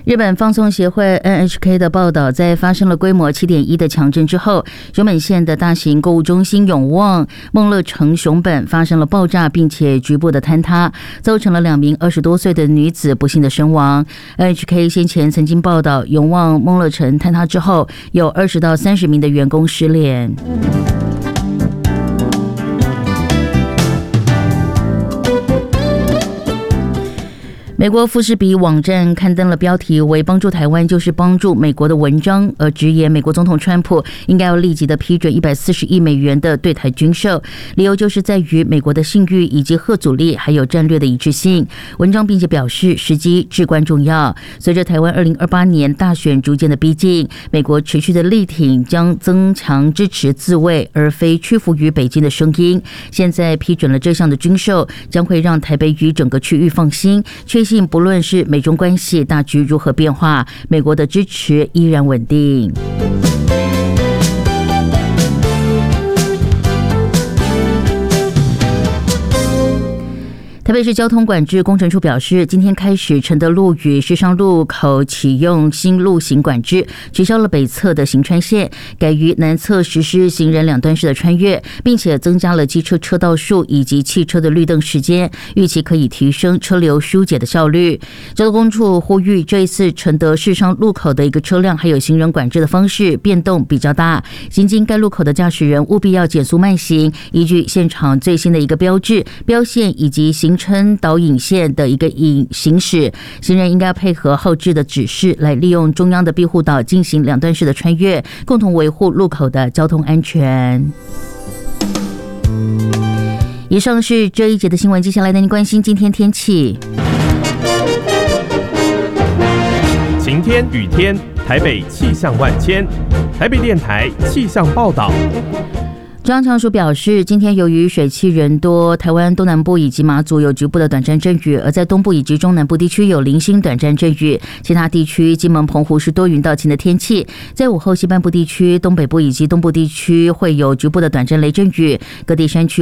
日本放送协会 NHK 的报道，在发生了规模 7.1 的强震之后，熊本县的大型购物中心永旺梦乐城熊本发生了爆炸，并且局部的坍塌，造成了2名20多岁的女子不幸的身亡。NHK 先前曾经报道，永旺梦乐城坍塌之后，有20到30名的员工失联。美国富士比网站刊登了标题为"帮助台湾就是帮助美国"的文章，而直言美国总统川普应该要立即的批准140亿美元的对台军售，理由就是在于美国的信誉以及核阻力还有战略的一致性。文章并且表示时机至关重要，随着台湾2028年大选逐渐的逼近，美国持续的力挺将增强支持自卫而非屈服于北京的声音。现在批准了这项的军售，将会让台北与整个区域放心，确信不论是美中关系大局如何变化，美国的支持依然稳定。台北市交通管制工程处表示，今天开始承德路与石上路口启用新路行管制，取消了北侧的行穿线，改于南侧实施行人两段式的穿越，并且增加了机车车道数以及汽车的绿灯时间，预期可以提升车流疏解的效率。交通工处呼吁，这一次承德石上路口的一个车辆还有行人管制的方式变动比较大，行经该路口的驾驶人务必要减速慢行，依据现场最新的一个标志、标线以及行车导引线的一个行驶，行人应该配合后置的指示，来利用中央的庇护岛进行两段式的穿越，共同维护路口的交通安全。以上是这一节的新闻，接下来带您关心今天天气。 晴天、雨天，台北气象万千。台北电台气象报道。 中央气象署表示，今天由于水汽人多，台湾东南部以及马祖有局部的短暂阵雨，而在东部以及中南部地区有零星短暂阵雨，其他地区金门、澎湖是多云到晴的天气。在午后西半部地区、东北部以及东部地区会有局部的短暂雷阵雨，各地山区